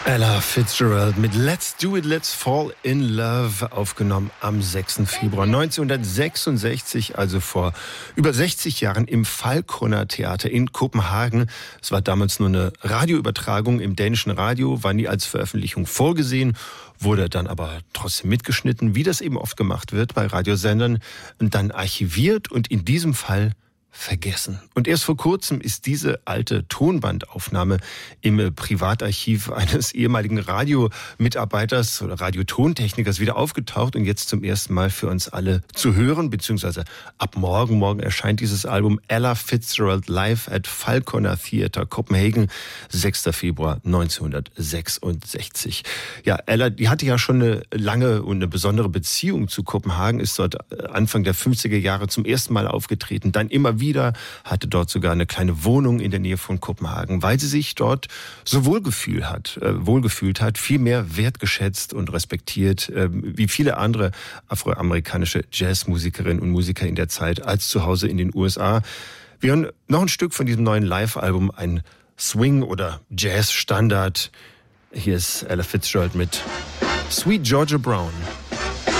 Ella Fitzgerald mit Let's Do It, Let's Fall in Love, aufgenommen am 6. Februar 1966, also vor über 60 Jahren im Falconer Theater in Kopenhagen. Es war damals nur eine Radioübertragung im dänischen Radio, war nie als Veröffentlichung vorgesehen, wurde dann aber trotzdem mitgeschnitten, wie das eben oft gemacht wird bei Radiosendern, und dann archiviert und in diesem Fall vergessen. Und erst vor kurzem ist diese alte Tonbandaufnahme im Privatarchiv eines ehemaligen Radiomitarbeiters oder Radiotontechnikers wieder aufgetaucht und jetzt zum ersten Mal für uns alle zu hören, beziehungsweise ab morgen erscheint dieses Album Ella Fitzgerald Live at Falconer Theater Copenhagen, 6. Februar 1966. Ja, Ella, die hatte ja schon eine lange und eine besondere Beziehung zu Kopenhagen, ist dort Anfang der 50er Jahre zum ersten Mal aufgetreten, dann immer wieder, hatte dort sogar eine kleine Wohnung in der Nähe von Kopenhagen, weil sie sich dort so wohlgefühlt hat, viel mehr wertgeschätzt und respektiert, wie viele andere afroamerikanische Jazzmusikerinnen und Musiker in der Zeit, als zu Hause in den USA. Wir hören noch ein Stück von diesem neuen Live-Album, ein Swing- oder Jazz-Standard. Hier ist Ella Fitzgerald mit Sweet Georgia Brown.